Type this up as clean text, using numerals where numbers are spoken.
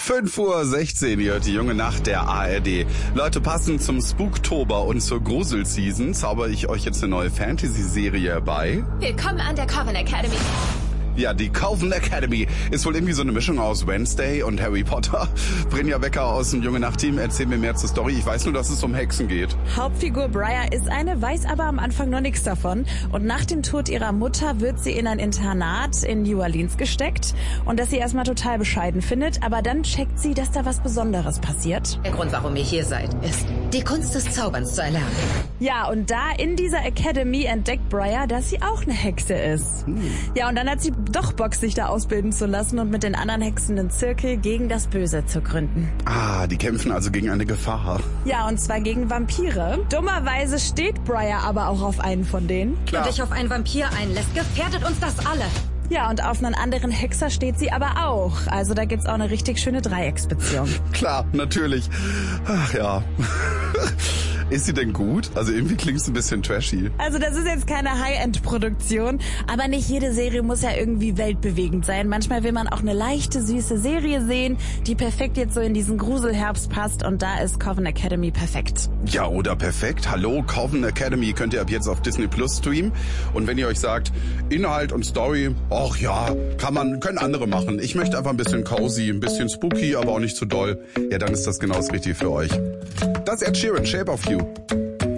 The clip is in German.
5:16 Uhr, ihr hört die junge Nacht der ARD. Leute, passend zum Spooktober und zur Gruselseason zauber ich euch jetzt eine neue Fantasy-Serie bei. Willkommen an der Coven Academy. Ja, die Coven Academy ist wohl irgendwie so eine Mischung aus Wednesday und Harry Potter. Brynja Becker aus dem Junge Nacht-Team, erzähl mir mehr zur Story. Ich weiß nur, dass es um Hexen geht. Hauptfigur Briar ist eine, weiß aber am Anfang noch nichts davon. Und nach dem Tod ihrer Mutter wird sie in ein Internat in New Orleans gesteckt. Und das sie erstmal total bescheiden findet. Aber dann checkt sie, dass da was Besonderes passiert. Der Grund, warum ihr hier seid, ist, die Kunst des Zauberns zu erlernen. Ja, und da in dieser Academy entdeckt Briar, dass sie auch eine Hexe ist. Ja, und dann hat sie doch Bock, sich da ausbilden zu lassen und mit den anderen Hexen einen Zirkel gegen das Böse zu gründen. Ah, die kämpfen also gegen eine Gefahr. Ja, und zwar gegen Vampire. Dummerweise steht Briar aber auch auf einen von denen. Klar. Wer dich auf einen Vampir einlässt, gefährdet uns das alle. Ja, und auf einen anderen Hexer steht sie aber auch. Also da gibt's auch eine richtig schöne Dreiecksbeziehung. Klar, natürlich. Ach ja. Ist sie denn gut? Also irgendwie klingt es ein bisschen trashy. Also das ist jetzt keine High-End-Produktion, aber nicht jede Serie muss ja irgendwie weltbewegend sein. Manchmal will man auch eine leichte, süße Serie sehen, die perfekt jetzt so in diesen Gruselherbst passt, und da ist Coven Academy perfekt. Ja, oder perfekt. Hallo, Coven Academy könnt ihr ab jetzt auf Disney Plus streamen. Und wenn ihr euch sagt, Inhalt und Story, ach ja, können andere machen. Ich möchte einfach ein bisschen cozy, ein bisschen spooky, aber auch nicht zu doll. Ja, dann ist das genau das Richtige für euch. Das ist Ed Sheeran, Shape of You.